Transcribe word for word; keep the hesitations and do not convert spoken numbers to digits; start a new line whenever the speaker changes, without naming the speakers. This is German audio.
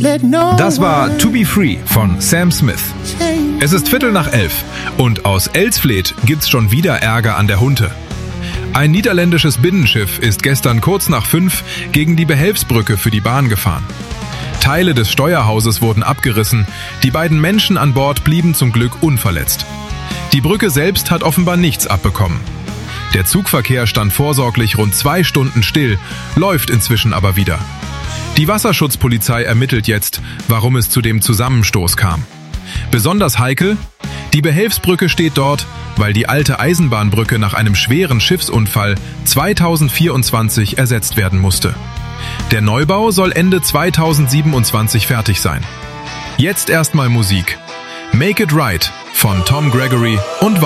Das war To Be Free von Sam Smith. Es ist Viertel nach elf und aus Elsfleth gibt's schon wieder Ärger an der Hunte. Ein niederländisches Binnenschiff ist gestern kurz nach fünf gegen die Behelfsbrücke für die Bahn gefahren. Teile des Steuerhauses wurden abgerissen, die beiden Menschen an Bord blieben zum Glück unverletzt. Die Brücke selbst hat offenbar nichts abbekommen. Der Zugverkehr stand vorsorglich rund zwei Stunden still, läuft inzwischen aber wieder. Die Wasserschutzpolizei ermittelt jetzt, warum es zu dem Zusammenstoß kam. Besonders heikel: die Behelfsbrücke steht dort, weil die alte Eisenbahnbrücke nach einem schweren Schiffsunfall zweitausendvierundzwanzig ersetzt werden musste. Der Neubau soll Ende zweitausendsiebenundzwanzig fertig sein. Jetzt erstmal Musik. Make It Right von Tom Gregory und